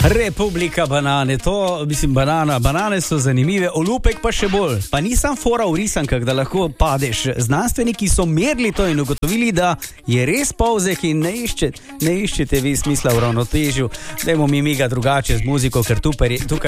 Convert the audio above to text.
Republika banane, to, mislim, banane so zanimive, olupek pa še bolj. Pa nisem fora v risankah, da lahko padeš. Znanstveniki so merili to in ugotovili, da je res polzek in ne iščete vi smisla v ravnotežju. Dajmo mi ga drugače z muziko, ker tukaj